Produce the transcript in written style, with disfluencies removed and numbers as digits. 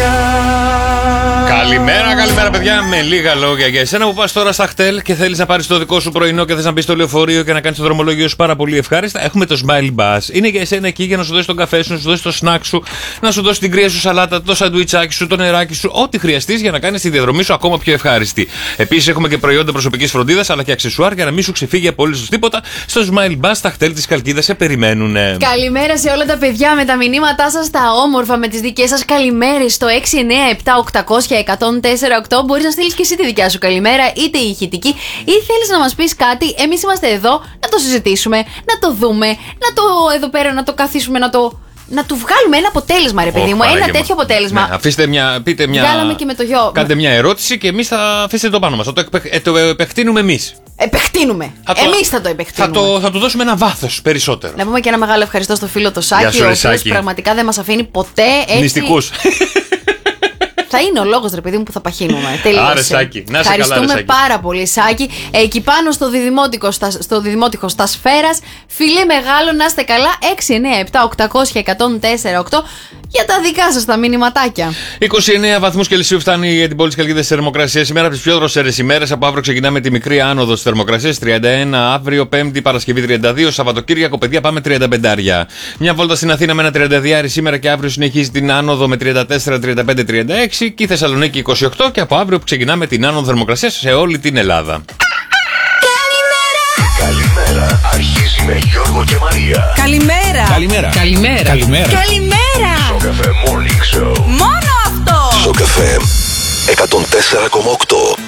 Καλημέρα, παιδιά. Με λίγα λόγια για εσένα που πας τώρα στα χτέλ και θέλεις να πάρεις το δικό σου πρωινό και θες να μπεις στο λεωφορείο και να κάνεις το δρομολόγιο σου πάρα πολύ ευχάριστα. Έχουμε το Smile Bus. Είναι για εσένα εκεί για να σου δώσει τον καφέ σου, να σου δώσει το σνακ σου, να σου δώσει την κρύα σου σαλάτα, το σαντουιτσάκι σου, το νεράκι σου, ό,τι χρειαστείς για να κάνεις τη διαδρομή σου ακόμα πιο ευχάριστη. Επίσης έχουμε και προϊόντα προσωπικής φροντίδας αλλά και αξεσουάρ για να μην σου ξεφύγει απολύτως τίποτα. Στο Smile Bus τα χτέλ της Καλκίδας σε περιμένουν. Καλημέρα σε όλα τα παιδιά με τα μηνύματά σας τα όμορφα, με τις δικές σας καλημέρες στο 697-800-1048. Μπορείς να στείλεις και εσύ τη δικιά σου καλημέρα, είτε ηχητική, ή θέλεις να μας πεις κάτι. Εμείς είμαστε εδώ να το συζητήσουμε, να το δούμε, να το εδώ πέρα να το καθίσουμε, να του βγάλουμε ένα αποτέλεσμα, ρε παιδί μου. Ένα τέτοιο αποτέλεσμα. Ναι, αφήστε πείτε μια. Βγάλαμε και με το γιο. Κάντε μια ερώτηση και εμείς θα αφήσετε το πάνω μας. Θα το επεκτείνουμε εμείς. Εμείς θα το επεκτείνουμε. Θα του δώσουμε ένα βάθος περισσότερο. Να πούμε και ένα μεγάλο ευχαριστώ στο φίλο το Σάκη, ο οποίος πραγματικά δεν μας αφήνει ποτέ έτσι. Νηστικούς. Θα είναι ο λόγος, ρε παιδί μου, που θα παχύνουμε. Τελείωσε. Άρε, Σάκη. Να σε ευχαριστούμε καλά, πάρα πολύ, Σάκη. Εκεί πάνω στο διδημότυχο στα Σφαίρας. Φιλί μεγάλο, να είστε καλά. 697-800-1048 για τα δικά σας τα μηνυματάκια. 29 βαθμούς Κελσίου φτάνει για την πόλη της Καλκίδας της θερμοκρασίας. Σήμερα από τις πιο δροσερές ημέρες. Από αύριο ξεκινάμε τη μικρή άνοδο της θερμοκρασίας. 31 αύριο, Πέμπτη, Παρασκευή 32. Σαββατοκύριακο, παιδιά, πάμε 35. Μια βόλτα στην Αθήνα με ένα 32 σήμερα και αύριο συνεχίζει την άνοδο με 34, 35, 36. Και η Θεσσαλονίκη 28 και από αύριο που ξεκινάμε την άνοδο θερμοκρασίας σε όλη την Ελλάδα. Καλημέρα, αρχίζει με Γιώργο και Μαρία. Καλημέρα. Στο Καφέ Morning Show. Μόνο αυτό. Στο Καφέ 104,8.